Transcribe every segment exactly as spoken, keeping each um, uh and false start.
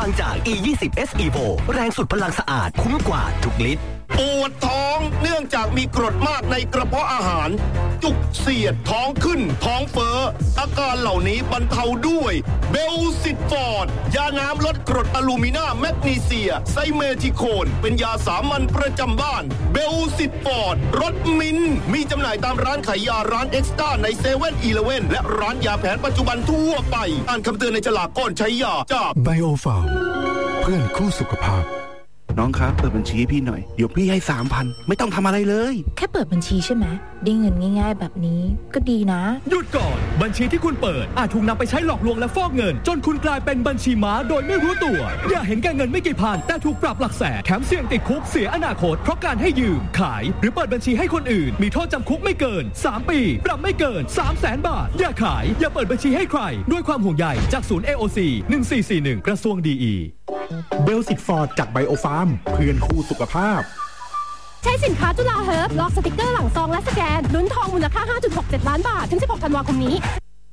างจาก อี ยี่สิบ เอส Evo แรงสุดพลังสะอาดคุ้มกว่าทุกลิตรปวดท้องเนื่องจากมีกรดมากในกระเพาะอาหารจุกเสียดท้องขึ้นท้องเฟ้ออาการเหล่านี้บรรเทาด้วยเบลซิตฟอร์ดยาน้ำลดกรดอะลูมินาแมกนีเซียไซเมทิโคนเป็นยาสามัญประจำบ้านเบลซิตฟอร์ดรสมิ้นมีจำหน่ายตามร้านขายยาร้านเอ็กซ์ต้าในเซเว่นอีเลฟเว่นและร้านยาแผนปัจจุบันทั่วไปอ่านคำเตือนในฉลากก่อนใช้ยาจากไบโอฟาร์มเพื่อนคู่สุขภาพน้องครับเปิดบัญชีให้พี่หน่อยเดี๋ยวพี่ให้ สามพัน ไม่ต้องทำอะไรเลยแค่เปิดบัญชีใช่ไหมได้เงินง่ายๆแบบนี้ก็ดีนะหยุดก่อนบัญชีที่คุณเปิดอาจถูกนำไปใช้หลอกลวงและฟอกเงินจนคุณกลายเป็นบัญชีม้าโดยไม่รู้ตัวอย่าเห็นแก่เงินไม่กี่พันแต่ถูกปรับหลักแสนแถมเสี่ยงติดคุกเสียอนาคตเพราะการให้ยืมขายหรือเปิดบัญชีให้คนอื่นมีโทษจำคุกไม่เกินสามปีปรับไม่เกิน สามแสน บาทอย่าขายอย่าเปิดบัญชีให้ใครด้วยความห่วงใยจากศูนย์ เอ โอ ซี หนึ่งสี่สี่หนึ่งกระทรวงดีอีเบลซิตฟอร์ดจากไบโอฟาร์มเพื่อนคู่สุขภาพใช้สินค้าจุฬาเฮิร์บลอกสติกเกอร์หลังซองและสแกนลุ้นทองมูลค่า ห้าจุดหกเจ็ด ล้านบาทถึงสิบหกธันวาคมนี้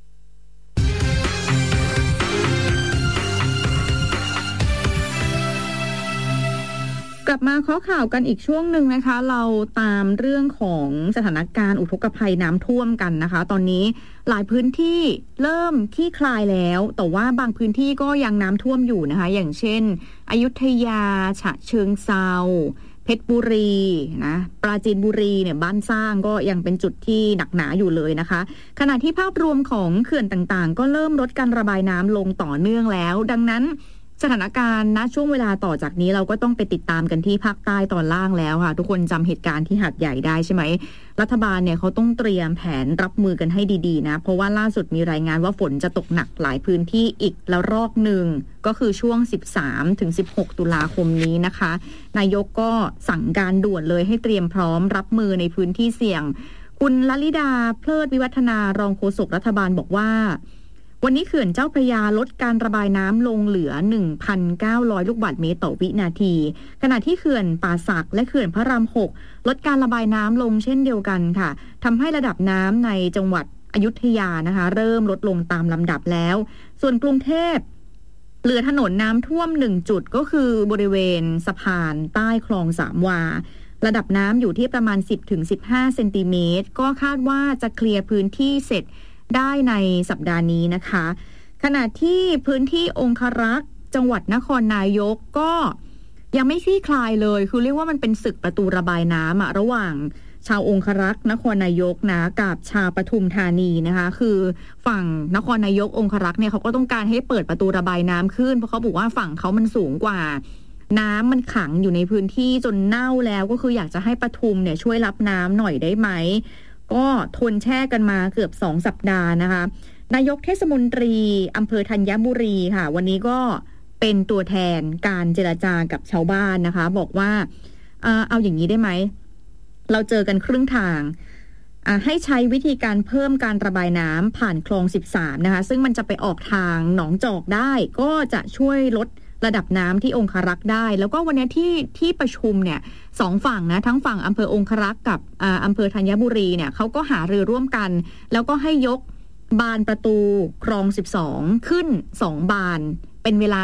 กลับมาข้อข่าวกันอีกช่วงหนึ่งนะคะเราตามเรื่องของสถานการณ์อุทกภัยน้ำท่วมกันนะคะตอนนี้หลายพื้นที่เริ่มคลี่คลายแล้วแต่ว่าบางพื้นที่ก็ยังน้ำท่วมอยู่นะคะอย่างเช่นอยุธยาฉะเชิงเทราเพชรบุรีนะปราจีนบุรีเนี่ยบ้านสร้างก็ยังเป็นจุดที่หนักหนาอยู่เลยนะคะขณะที่ภาพรวมของเขื่อนต่างๆก็เริ่มลดการระบายน้ำลงต่อเนื่องแล้วดังนั้นสถานการณ์ณช่วงเวลาต่อจากนี้เราก็ต้องไปติดตามกันที่ภาคใต้ตอนล่างแล้วค่ะทุกคนจำเหตุการณ์ที่หาดใหญ่ได้ใช่ไหมรัฐบาลเนี่ยเขาต้องเตรียมแผนรับมือกันให้ดีๆนะเพราะว่าล่าสุดมีรายงานว่าฝนจะตกหนักหลายพื้นที่อีกแล้วรอบหนึ่งก็คือช่วง สิบสามถึงสิบหก ตุลาคมนี้นะคะนายกก็สั่งการด่วนเลยให้เตรียมพร้อมรับมือในพื้นที่เสี่ยงคุณลลิดาเพลิดวิวัฒนารองโฆษกรัฐบาลบอกว่าวันนี้เขื่อนเจ้าพระยาลดการระบายน้ำลงเหลือ หนึ่งพันเก้าร้อย ลูกบาศก์เมตรต่อวินาทีขณะที่เขื่อนป่าสักและเขื่อนพระรามหกลดการระบายน้ำลงเช่นเดียวกันค่ะทำให้ระดับน้ำในจังหวัดอยุธยานะคะเริ่มลดลงตามลำดับแล้วส่วนกรุงเทพเหลือถนนน้ำท่วมหนึ่งจุดก็คือบริเวณสะพานใต้คลองสามวาระดับน้ำอยู่ที่ประมาณ สิบถึงสิบห้า เซนติเมตรก็คาดว่าจะเคลียร์พื้นที่เสร็จได้ในสัปดาห์นี้นะคะขณะที่พื้นที่องครักษ์จังหวัดนครนายกก็ยังไม่คลี่คลายเลยคือเรียกว่ามันเป็นศึกประตูระบายน้ำอะระหว่างชาวองครักษ์นครนายกนะกับชาวปทุมธานีนะคะคือฝั่งนครนายกองครักษ์เนี่ยเขาก็ต้องการให้เปิดประตูระบายน้ำขึ้นเพราะเขาบอกว่าฝั่งเขามันสูงกว่าน้ำมันขังอยู่ในพื้นที่จนเน่าแล้วก็คืออยากจะให้ปทุมเนี่ยช่วยรับน้ำหน่อยได้ไหมก็ทนแช่กันมาเกือบสองสัปดาห์นะคะนายกเทศมนตรีอำเภอธัญบุรีค่ะวันนี้ก็เป็นตัวแทนการเจรจากับชาวบ้านนะคะบอกว่าเอ่อเอาอย่างนี้ได้ไหมเราเจอกันครึ่งทางให้ใช้วิธีการเพิ่มการระบายน้ำผ่านคลองสิบสามนะคะซึ่งมันจะไปออกทางหนองจอกได้ก็จะช่วยลดระดับน้ำที่องครักษ์ได้แล้วก็วันนี้ที่ที่ประชุมเนี่ยสองฝั่งนะทั้งฝั่งอำเภอองครักษ์กับอ่าอำเภอธัญบุรีเนี่ยเขาก็หารือร่วมกันแล้วก็ให้ยกบานประตูคลองสิบสองขึ้นสองบานเป็นเวลา